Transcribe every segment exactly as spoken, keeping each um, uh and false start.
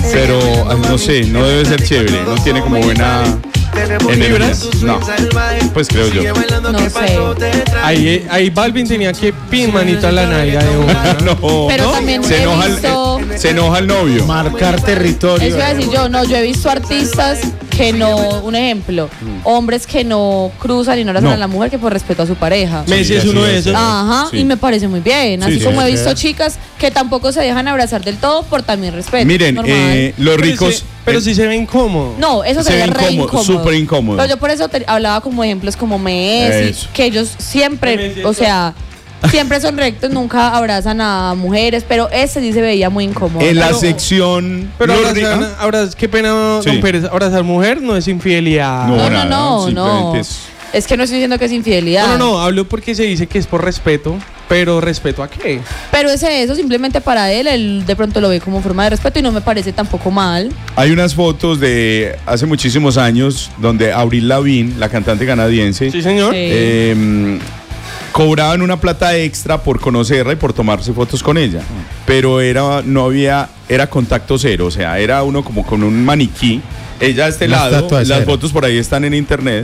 pero no sé, no debe ser chévere, no tiene como buena energía. No, pues creo yo. No sé. Ahí, ahí Balvin tenía que pin manito a la nalga de una. No, Pero ¿no? también se he enoja, visto... el, se enoja el novio. Marcar territorio. Eso iba a decir yo, no, yo he visto artistas que no, un ejemplo, hombres que no cruzan y no abrazan No. a la mujer que por respeto a su pareja. Messi es uno de esos. Ajá, Sí. y me parece muy bien. Así Sí, como sí, he visto sí. chicas que tampoco se dejan abrazar del todo por también respeto. Miren, normal. eh, los Pero ricos. sí- Pero si se ve incómodo. No, eso se sería ve re incómodo, incómodo. súper incómodo. Pero yo por eso te hablaba como ejemplos como Messi, Eso. que ellos siempre, Messi, o sea, siempre son rectos, nunca abrazan a mujeres, pero ese sí se veía muy incómodo. En la Pero- sección. Pero los abrazar, ri- ¿ah? abrazar- qué pena, Sí. don Pérez, abrazar mujer no es infidelidad. No, no, no, nada, no, no. simplemente es- Es que no estoy diciendo que es infidelidad. No, no, no, hablo porque se dice que es por respeto, pero ¿respeto a qué? Pero ese eso simplemente para él, él de pronto lo ve como forma de respeto y no me parece tampoco mal. Hay unas fotos de hace muchísimos años donde Avril Lavigne, la cantante canadiense, Sí, señor. Sí. eh, cobraban una plata extra por conocerla y por tomarse fotos con ella. Pero era, no había, era contacto cero, o sea, era uno como con un maniquí. Ella a este Una lado, estatua de las cera. fotos por ahí están en internet.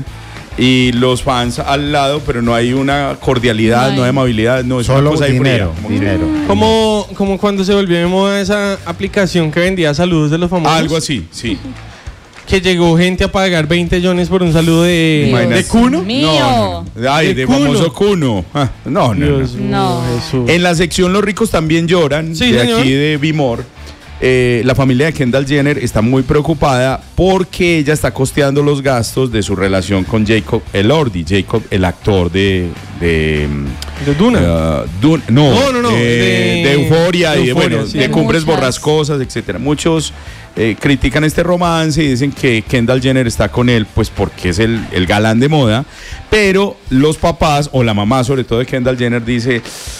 Y los fans al lado, pero no hay una cordialidad, No hay. no hay amabilidad, no es Solo una cosa ahí dinero, fría, como que- dinero. Como, como cuando se volvió de moda esa aplicación que vendía saludos de los famosos. Algo así, sí. Que llegó gente a pagar veinte millones por un saludo de, Dios de Kuno. mío. No, no, no. Ay, De de, Kuno. famoso Kuno. Ah, no, no, no. Dios mío, No. Jesús. En la sección Los ricos también lloran, Sí, de señor. aquí de Bimor. Eh, la familia de Kendall Jenner está muy preocupada porque ella está costeando los gastos de su relación con Jacob Elordi. Jacob, el actor de... de De Duna. Uh, Dun- no, No, no, no, eh, de- de, Euforia de y de, Euforia, bueno, sí. de De Cumbres muchas. Borrascosas, etcétera. Muchos eh, critican este romance y dicen que Kendall Jenner está con él pues porque es el, el galán de moda, pero los papás o la mamá sobre todo de Kendall Jenner dice,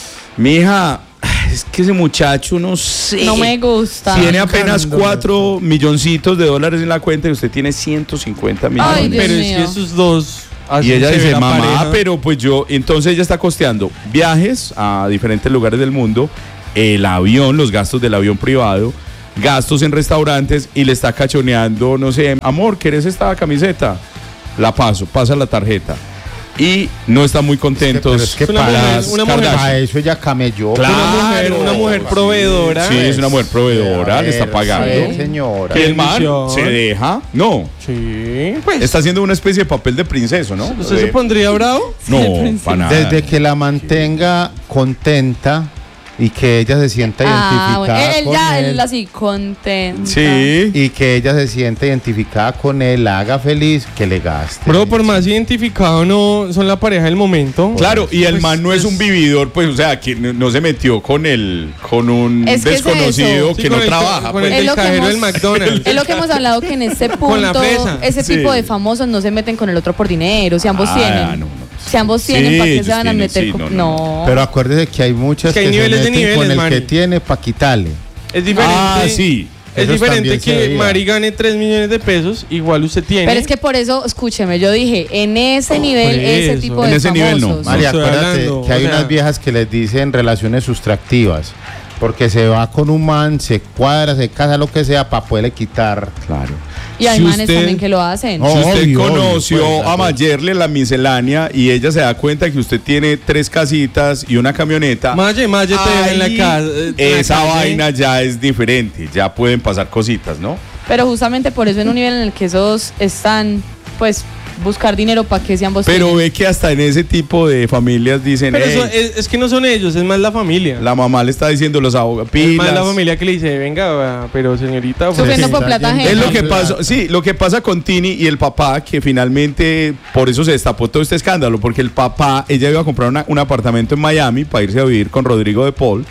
mija, es que ese muchacho no sé, No me gusta. tiene apenas cuatro milloncitos de dólares en la cuenta y usted tiene ciento cincuenta millones. Ay, Dios Pero es mío. que esos dos. Y hacen ella dice, severa mamá, pareja". pero pues yo, entonces ella está costeando viajes a diferentes lugares del mundo, el avión, los gastos del avión privado, gastos en restaurantes y le está cachoneando, no sé, amor, ¿querés esta camiseta? La paso, pasa la tarjeta. Y no están muy contentos. Pero es que Una para, mujer- las una mujer- Kardashian, Kardashian. para eso ella camelló. Claro. Una mujer, una mujer proveedora. Sí, es una mujer proveedora, A le está ver, pagando. a ver, señora. Que el man bendición. se deja. No, Sí, pues. está haciendo una especie de papel de princeso, ¿no? ¿Usted De- se pondría bravo? No, para nada. Desde que la mantenga contenta y que ella se sienta Ah, bueno, identificada él con ya, él, él así contento. Sí. y que ella se sienta identificada con él, la haga feliz, que le gaste. Bro, por más identificado no son la pareja del momento. Claro, y el Pues, man no es pues, un vividor, pues, o sea, que no, no se metió con el, con un Es que es desconocido eso. que Sí, no con el- trabaja. Con pues. el Es lo que cajero hemos- del McDonald's. Es lo que hemos hablado que en este punto Con la fresa. ese Sí. tipo de famosos no se meten con el otro por dinero, si ambos Ah, tienen. no, no. Si ambos tienen, Sí, ¿para qué ellos se van a tienen, meter sí, con.? no, No. no, Pero acuérdese que hay muchas Es que hay que niveles se de meten con niveles, el Mari. que tiene para quitarle. Es diferente. Ah, sí. Es Esos diferente también se que veía. Mari gane tres millones de pesos, igual usted tiene. Pero es que por eso, escúcheme, yo dije, en ese nivel, por ese eso. tipo En de ese nivel no. famosos. María, estoy acuérdate hablando, que hay o sea- unas viejas que les dicen relaciones sustractivas. Porque se va con un man, se cuadra, se casa, lo que sea, para poderle quitar. Claro. Y hay Si manes usted- también que lo hacen. No. Si usted Obvio, obvio, conoció pues, a Mayerle la miscelánea y ella se da cuenta que usted tiene tres casitas y una camioneta, Maye, Maye te deja en la ahí casa. eh, en la esa calle. vaina ya es diferente, ya pueden pasar cositas, ¿no? Pero justamente por eso en un nivel en el que esos están, pues, buscar dinero para que sean ambos Pero tienen. ve que hasta en ese tipo de familias dicen, Pero "Ey, eso es, es que no son ellos, es más la familia. la mamá le está diciendo los abogados, es más pilas". la familia que le dice, venga, pero señorita. pues, Sufriendo Sí, por está plata yendo- ajena. Es lo que Claro. pasó, sí, lo que pasa con Tini y el papá, que finalmente por eso se destapó todo este escándalo, porque el papá, ella iba a comprar una- un apartamento en Miami para irse a vivir con Rodrigo de Paul,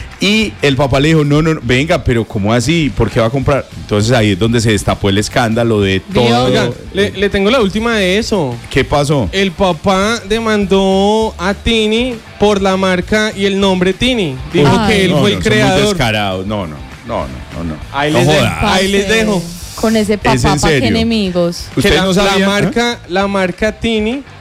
y el papá le dijo, no, no, no, venga, pero ¿cómo así? ¿Por qué va a comprar? Entonces ahí es donde se destapó el escándalo de todo. Oiga, le, le tengo la última de eso. ¿Qué pasó? El papá demandó a Tini por la marca y el nombre Tini. Dijo Ay. que él No, fue no, el son muy creador. descarados. No, no, no, no, no, no. Ahí No les, joda. dejo, ahí les dejo. Con ese ¿Es papá, en ¿para qué serio? enemigos? Que ¿Usted la, no sabía? la marca, la marca Tini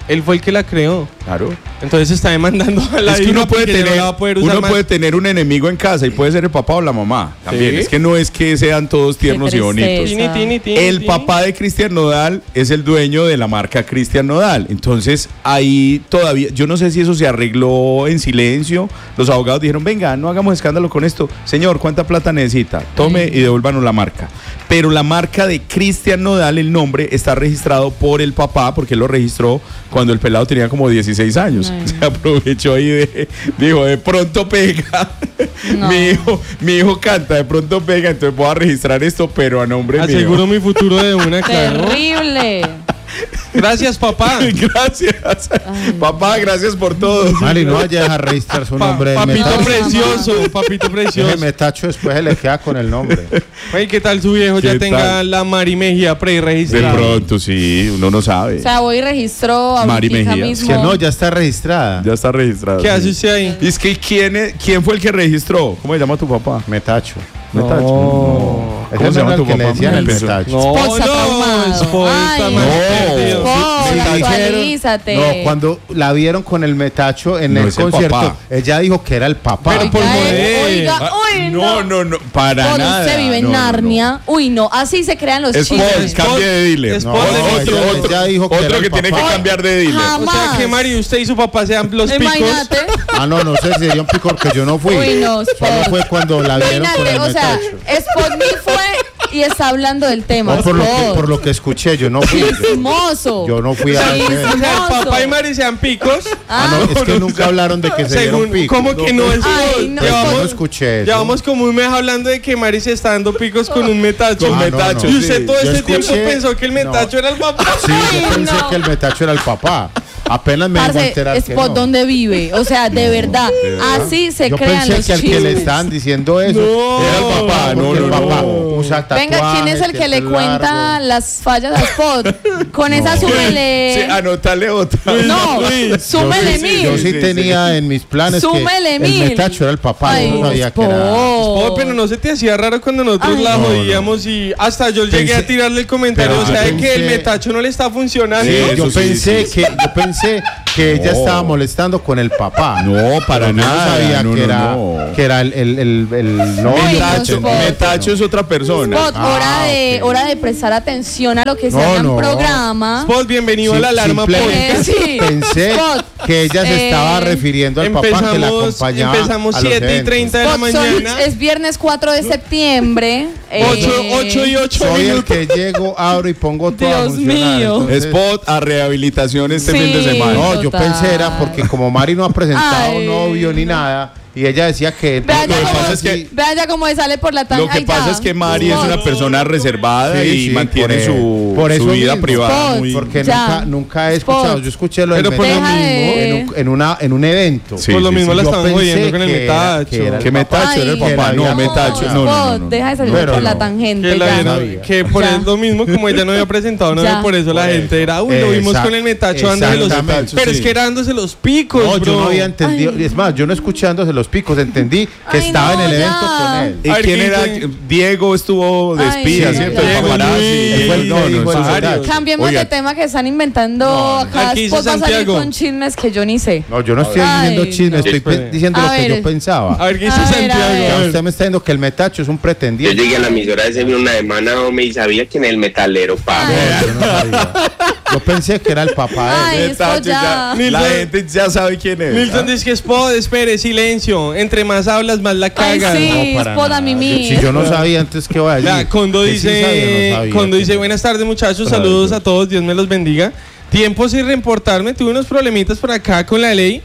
Él fue el que la creó. Claro. Entonces está demandando a la Es que hija uno puede porque ya no tener, la va a poder usar uno más. puede tener un enemigo en casa y puede ser el papá o la mamá. También. ¿Sí? Es que no es que sean todos tiernos y tristeza. bonitos. Tini, tini, tini, El tini. papá de Cristian Nodal es el dueño de la marca Cristian Nodal. Entonces, ahí todavía, yo no sé si eso se arregló en silencio. Los abogados dijeron, venga, no hagamos escándalo con esto. Señor, ¿cuánta plata necesita? Tome y devuélvanos la marca. Pero la marca de Cristian Nodal, el nombre, está registrado por el papá, porque él lo registró cuando el pelado tenía como dieciséis años. Ay. Se aprovechó ahí de, dijo, de pronto pega. No. mi hijo, mi hijo canta, de pronto pega, entonces voy a registrar esto, pero a nombre mío. Aseguro mi futuro de una, claro. Terrible. Gracias, papá. Gracias. Papá, gracias por todo. Mari, no vaya a dejar registrar su Pa- nombre. papito Metacho. precioso, papito precioso. Ese Metacho después se le queda con el nombre. Ay, ¿qué tal su viejo ya ¿Qué tenga tal? la Mari Mejía De pre-registrada? pronto, sí, uno no sabe. O sea, voy y registro Mari ahorita Mejía. mismo. Que no, ya está registrada. Ya está registrado. ¿Qué hace sí. usted ahí? Y es que ¿quién, es- ¿quién fue el que registró? ¿Cómo se llama tu papá? Metacho. Metacho. No. Ese ¿Cómo se no llama era tu el que le papá? decían el Pensó- Metacho. No, Spot está traumado. no, Spot está Ay, mal no. perdido. Spot, Me dijeron- actualízate. No, cuando la vieron con el Metacho en No, el es el concierto, papá. ella dijo que era el papá. Pero por Oiga, joder. eh, Oiga, Ah, uy, no, no, no, para Spot, nada. usted vive en No, no, no. Narnia. Uy, no, así se crean los Spot, chismes. Spot, cambie de dealer. Spot, No, ella- otro, ella otro, dijo que otro era el que tiene papá. que cambiar de dealer. Jamás. O sea que Mari, usted y su papá sean los picos. Imagínate. Ah, no, no sé si dio un picor que yo no fui. Uy, no, Solo Spot. fue cuando la vieron con Imagínate, el o sea, Metacho. Spot ni fue y está hablando del tema. No, por, lo que, Spot. por lo que escuché, yo no fui. Yo, Chismoso. yo no fui a ese evento. O sea, el Hermoso. papá y Mari sean picos. Ah, no, es que nunca hablaron de que se dieron Según, pico. ¿cómo que no es? Ay, no. Pues yo no Llevamos, escuché eso. llevamos como un mes hablando de que Mari se está dando picos con un metacho. Con Ah, no, Metacho, no. Y usted sí. todo Yo este tiempo escuché- pensó que el metacho no. era el papá. Sí, yo Ay, pensé no. que el Metacho era el papá. Apenas me vengo a Parce, enterar que Spot, no. ¿dónde vive? O sea, de verdad. Así se Yo crean pensé los que al que chismes. le estaban diciendo eso No. era el papá. No, porque no, el papá no. usa Venga, ¿quién es el tatuajes, que le pelo cuenta largo. las fallas a Spot? Con esa súmele. Sí, anótale otra. No, súmele Yo sí, mil. yo sí Sí, sí, tenía en mis planes Súmele que mil. el Metacho era el papá. Ay, yo no sabía que Spot. era. Oh, pero no se te hacía raro cuando nosotros Ay. la No, jodíamos y hasta yo llegué Pensé- a tirarle el comentario, pero o sea, yo de que el pensé- metacho no le está funcionando. Sí, yo eso sí, pensé sí, que yo pensé que ella No. estaba molestando con el papá. No, para Yo no nada. sabía no, que, no, era, no. que era el, el, el, el novio. Uy, Metacho, Spot. Metacho es otra persona. Spot, Ah, hora, de, ok. hora de prestar atención a lo que se No, haga en no. programa. Spot, bienvenido a Sí, la alarma simplemente Eh, sí. Pensé Spot. que ella se Eh, estaba refiriendo al papá que la Empezamos, acompañaba. empezamos a los siete y eventos. treinta de la Spot, son- mañana. es viernes cuatro de septiembre. eh, ocho y ocho Soy el minutos. que llego, abro y pongo todo a Dios funcionar. mío. Entonces, Spot a rehabilitación este Sí. fin de semana. no, yo Total. pensé era porque como Mari no ha presentado Ay, novio ni no. nada y ella decía que Vea Lo ya que cómo, pasa es que- vea ya cómo sale por la tan- Lo que Ay, pasa ya. es que Mari es Spot. una persona reservada Sí, y sí, mantiene por su, el- por su eso vida mismo. privada Spot. muy... porque Ya. nunca, nunca he escuchado. Spot. Yo escuché lo del Pero por lo metacho mismo- en, un, en, una, en un evento. Sí, Por lo sí, mismo sí. la Yo estaban pensé jodiendo con el que era- metacho. que era el Que Metacho era el Ay, papá. que No, la- Metacho. No, no, Spot, no, no. deja de salir Pero por la no. tangente. Que, la ya. vieron- sabía. que por Ya. eso lo mismo, como ella no había presentado novio, Ya. por eso la Por gente eso. era, uy, lo vimos Exact- con el metacho dándose los exactamente, Pero es sí. que era dándose los picos, No, bro. yo no había entendido. Ay. Es más, yo no escuché dándose los picos, entendí que Ay, estaba no, en el evento ya. con él. ¿Y A ver, quién ¿qué era? dice? Diego estuvo de Ay, espía, sí, ¿cierto? El Diego paparazzi. Luis. Él fue el que No, no, dijo eso el es- metacho. Cambiemos Oigan. de tema que están inventando. Cada Aquí dice spot va a salir Santiago. con chismes que yo ni sé. No, yo no estoy Ay, diciendo chisme, no. estoy Espere. pe- diciendo A lo que ver. yo pensaba. A ver qué dice A ver, a Santiago. ver. Ya a ver. usted me está diciendo que el metacho es un Yo pretendiente. llegué a la emisora de ese una semana hombre, y sabía quién es el metalero, pa. Ay. Yo no sabía. Yo pensé que era el papá de él. Ay, Metacho, esto ya. La Nilton- gente ya sabe quién es. Milton ¿ah? dice que Spot, espere, silencio. Entre más hablas, más la Ay, cagas. sí, No, para Spot a nada. mí. Si yo no sabía antes que voy a decir. Vea, Condo Que sí dice, sabía, no sabía Condo que dice, no. buenas tardes muchachos, Ay, saludos Dios. a todos, Dios me los bendiga. Tiempo sin reportarme, tuve unos problemitas por acá con la ley.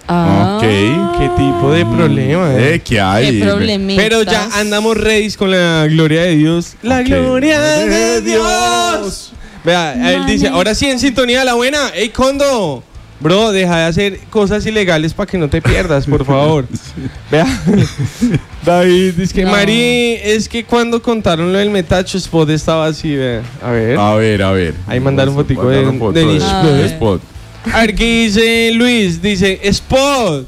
Ah, Ok. ¿Qué tipo de problema? eh? Eh, ¿qué hay? Qué problemitas. Pero ya andamos ready con la gloria de Dios. La Ok. gloria de Dios. Vea, él dice, ahora sí en sintonía la buena. Ey, Condo. Bro, deja de hacer cosas ilegales para que no te pierdas, por favor. Vea. David, dice que No. Mari, es que cuando contaron lo del metacho, Spot estaba así, vea. A ver. A ver, a ver. Ahí mandaron fotico de- Mandaron foto de Niche Ah. de Blood. Spot. A ver qué dice Luis. Dice, Spot.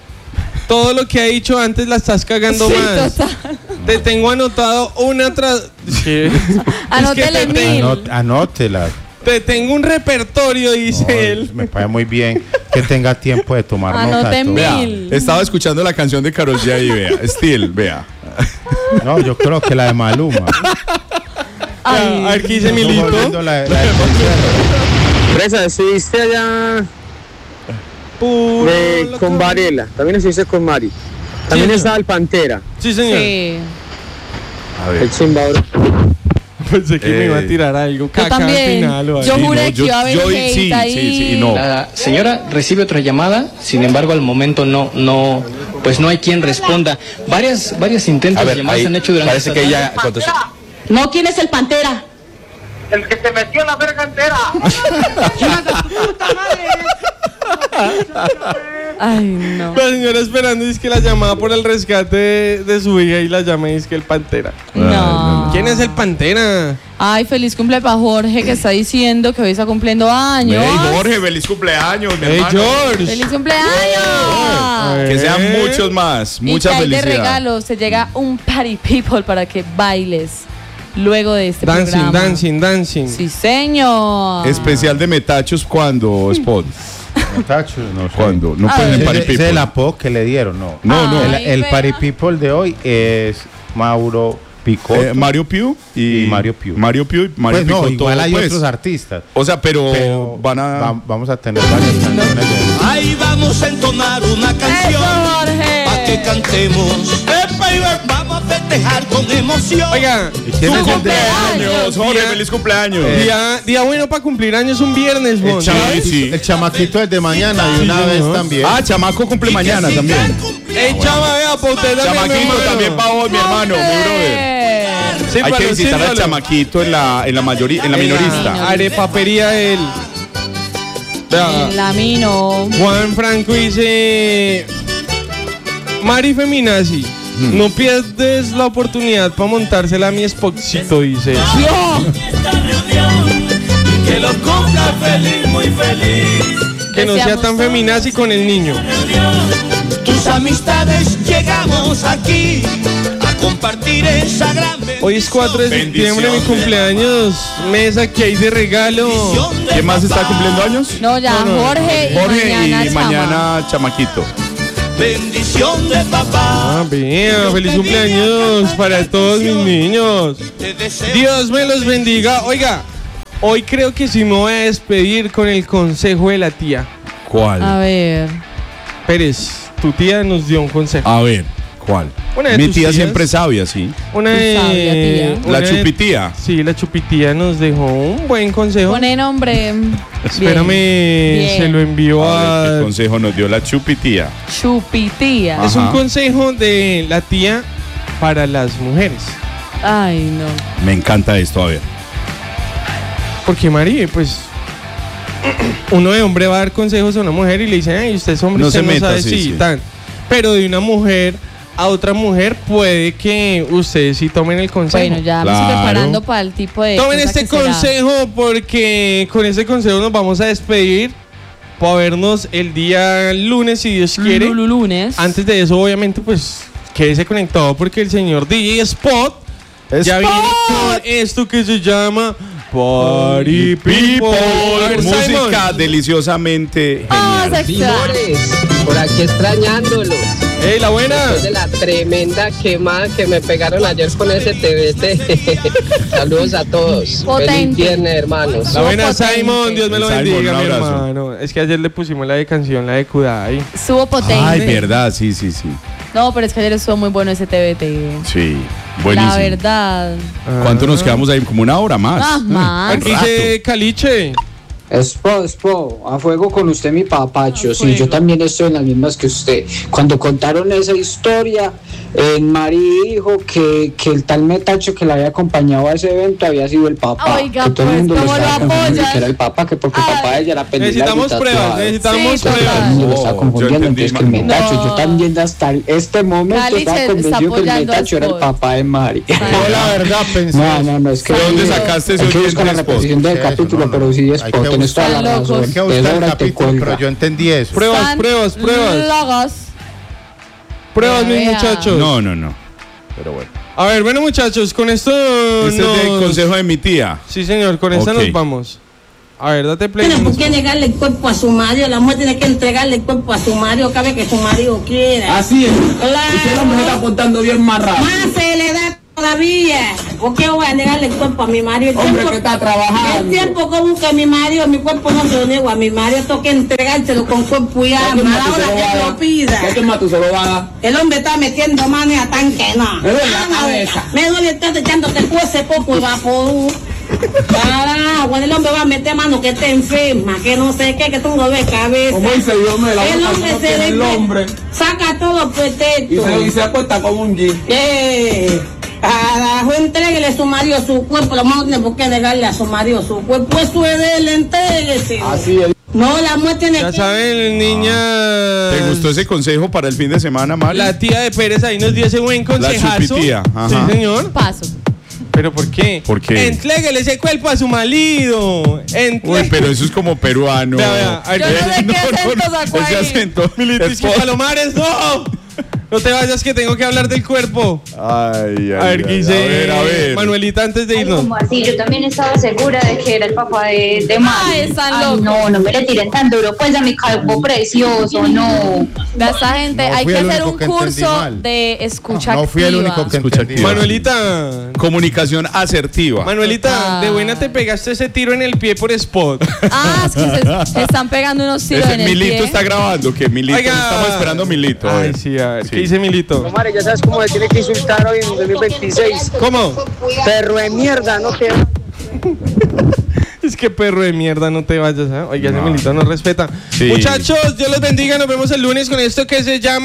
Todo lo que ha dicho antes la estás cagando Sí, más. total. Te tengo anotado una tras. ¿Qué? Anótele Es que te- mil. Anó- Anótela. Te tengo un repertorio, dice No, él. Me parece muy bien que tenga tiempo de tomar nota. Anote de todo. Vea, mil. estaba escuchando la canción de Karol G ahí, vea. Still, vea. No, yo creo que la de Maluma. Ay. A ver qué dice Estoy Milito. volviendo la, la de Consuelo. Fresa, estuviste allá Puro de, loco. con Varela, también estuviste con Mari. También Sí, estaba el Pantera, Sí, señor. Sí. A ver. el chimba, bro. Pensé que me iba a Eh, tirar algo. Yo Caca al también. final o Yo algo. juré no, que iba a haber yo- hate sí, ahí. sí, sí, no. La señora recibe otra llamada, sin embargo al momento no, no, pues no hay quien responda. Varias, varios intentos de llamadas se han hecho durante esta tarde. No, ¿quién es el Pantera? El que se metió en la verga entera. Ay, no. La señora esperando es que la llamaba por el rescate de, de su hija y la llama y es que el Pantera. No. ¿Quién es el Pantera? Ay, feliz cumple para Jorge que está diciendo que hoy está cumpliendo años. Hey, Jorge, feliz cumpleaños, mi Hey, hermano. George. ¡Feliz cumpleaños! Que sean Eh. muchos más. Y Mucha que hay de felicidad. regalo, se llega un party people para que bailes luego de este Dancing, programa. dancing, dancing. Sí, señor. Especial de Metachos cuando, Spot. Muchachos, no sé. Cuando. No A pueden ver. en Ese Party ese es People. el apodo que le dieron, no. No, no. El, Ay, el vea. Party People de hoy es Mauro Picotto. Eh, Mario Piu y, Y Mario Piu. Mario Piu y Mario Pues no, Picotto, igual hay pues. otros artistas. O sea, pero, Pero van a. va- vamos a tener varias canciones de Ahí vamos a entonar una ¡Eso, canción Jorge! para que cantemos. ¡Epa, Iber! Vamos a festejar con emoción. Oiga, ¿Y quién ¡Tu es el de cumpleaños! Jorge, Día- feliz cumpleaños. Eh, día, día bueno para cumplir años un viernes, el, Bon, chama- ¿sabes? sí. el chamaquito es de mañana y una Sí, vez señor. también. Ah, Chamaco cumple Y que mañana sigan también. cumpliendo. Ey, chama, vea, pa' usted también, mi Chamaquito hermano. también para vos, mi hermano, mi brother. ¡Eh! Sí, Hay que pero visitar al símbolo. chamaquito en la, en la mayoría, en la minorista. Arepapería él. Vea, En la mino. Juan Franco dice: Mari Feminazi, Hmm. no pierdes la oportunidad para montársela a mi esposito, dice. Que lo cumpla feliz, muy feliz. Que no sea Deseamos tan todos. feminazi con el niño. Tus amistades llegamos aquí a compartir esa gran Hoy es cuatro de septiembre, mi Bendiciones. cumpleaños. Mesa que hay de regalo. ¿Quién más está cumpliendo años? No, ya, No, no. Jorge, Jorge y mañana, y Chama. mañana Chamaquito. bendición de papá. Ah, vea, feliz cumpleaños para todos mis niños. Te deseo Dios me los bendiga. Oiga, hoy creo que sí me voy a despedir con el consejo de la tía. ¿Cuál? A ver. Pérez, tu tía nos dio un consejo. A ver, ¿cuál? Una de Mi tus tía tías. siempre es sabia, sí. Una Tu de, sabia tía. una La de- chupitía. Sí, la chupitía nos dejó un buen consejo. Pone nombre. Espérame, Bien. se lo envió A ver, ¿qué a... consejo nos dio la chupitía? Chupitía. Es un Ajá. consejo de la tía para las mujeres. Ay, no. Me encanta esto, a ver. Porque Mari, pues... Uno de hombre va a dar consejos a una mujer y le dice, ay, usted es hombre, No usted se no meta, sabe sí, si sí. tan. Pero de una mujer a otra mujer puede que ustedes sí tomen el consejo. Bueno, ya vamos Claro. preparando para el tipo de. Tomen cosa este que será. consejo porque con este consejo nos vamos a despedir para vernos el día lunes si Dios quiere. Lulu lunes. Antes de eso, obviamente, pues quédese conectado porque el señor D J Spot ya viene con esto que se llama Party People. A ver, Música Simon. deliciosamente Ah, genial. sexual. Por aquí extrañándolos. ¡Ey, la buena! Después de la tremenda quemada que me pegaron ayer con ese T V T. Saludos a todos. Potente. Feliz viernes, hermanos. La buena potente. Simon, Dios me lo Simon, bendiga, un mi abrazo. hermano. Es que ayer le pusimos la de canción, la de Kudai. Estuvo potente. Ay, verdad, sí, sí, sí. No, pero es que ayer estuvo muy bueno ese T V T. Sí, buenísimo. La verdad. ¿Cuánto nos quedamos ahí? Como una hora más. Ah, más. Aquí dice Caliche. Expo, Expo, a fuego con usted, mi papacho. A Sí, yo fuego. también estoy en las mismas que usted. Cuando contaron esa historia, en Mari dijo que, que el tal Metacho que la había acompañado a ese evento había sido el papá. Oiga, que todo el pues, mundo lo ¿cómo lo estaba confundiendo, apoyas? que era el papá, que porque el Ay. papá de ella era pendiente. Necesitamos pruebas, necesitamos Sí, Todo el pruebas. mundo lo estaba Oh, confundiendo, yo entendí entonces que el mal. Metacho, No. yo también hasta este momento Cali estaba se convencido está que el apoyando a Metacho era el Sport. papá de Mari. Yo la verdad pensé. No, no, no, es que ¿De dónde Pero- sacaste ese hay que buscar la oyente, Spot? repetición del Eso, capítulo, no, no. pero sí es Hay que por tenés toda la buscar- razón. locos. Hay que De buscar el sobra te capítulo, cuelga. pero yo entendí eso. Pruebas, Están pruebas, pruebas. locos. Pruebas, mis Vea. muchachos. No, no, no. Pero bueno. A ver, bueno, muchachos, con esto Este nos... es el consejo de mi tía. Sí, señor, con esta Ok. nos vamos. A ver, date play. Tiene por qué negarle el cuerpo a su marido. La mujer tiene que entregarle el cuerpo a su marido cada vez que su marido quiera. Así es. Claro. Y si el hombre se está portando bien más rápido. Más se le da todavía. ¿Por qué voy a negarle el cuerpo a mi marido? El Hombre tiempo, que está trabajando. El tiempo que busca mi marido, mi cuerpo no se lo niego a mi marido. Tengo que entregárselo con cuerpo y alma. A la hora que lo pida. ¿Qué más tú se lo vas a dar? El hombre está metiendo mano y a tanque no. Me duele la cabeza. Me duele estar echándote ese poco y vapor. Carajo, cuando el hombre va a meter mano que esté enferma, que no sé qué, que tú no ves cabeza. Como dice yo, me la el hombre se le el hombre. Saca todo pretexto. Y se, y se acuesta como un jean. Eh, carajo, entréguele a su marido su cuerpo. La mujer no tiene por qué negarle a su marido su cuerpo. Eso es de él, entréguese. Así es. No, la mujer tiene Ya que... saben, niñas. ¿Te gustó ese consejo para el fin de semana, Mari? La tía de Pérez ahí nos dio ese buen consejazo. La chupitía, ajá. Sí, señor. Paso. ¿Pero por qué? ¿Por qué? Entréguele ese cuerpo a su marido. Uy, pero eso es como peruano. Vea, vea, a ver, Yo no sé qué acento sacó ese ahí. acento. Militis que Palomares, no. No te vayas que tengo que hablar del cuerpo. Ay, ay, A ver, ¿qué ay, dice a ver, a ver. Manuelita antes de Ay, irnos? ¿cómo así? Yo también estaba segura de que era el papá de, de Mari. Ay, están Ay, locos. no, no me le tiren tan duro, pues a mi calvo precioso, no. De esa gente, No hay fui que el hacer único un que entendí curso mal. de escucha No fui el activa. único que Escucha entendí. activa. Manuelita, Comunicación asertiva. Manuelita, Ah. de buena te pegaste ese tiro en el pie por spot. Ah, es que se, se están pegando unos tiros Ese en el Milito pie. está grabando, que Milito, Oiga. estamos esperando a Milito. a Ay, ver. sí, a ver, ¿qué Sí. dice Milito? Mari, ya sabes cómo se tiene que insultar hoy en dos mil veintiséis. ¿Cómo? Perro de mierda, no te... Es que perro de mierda, no te vayas, ¿eh? Oiga, ese Milito no respeta. Sí. Muchachos, Dios los bendiga, nos vemos el lunes con esto que se llama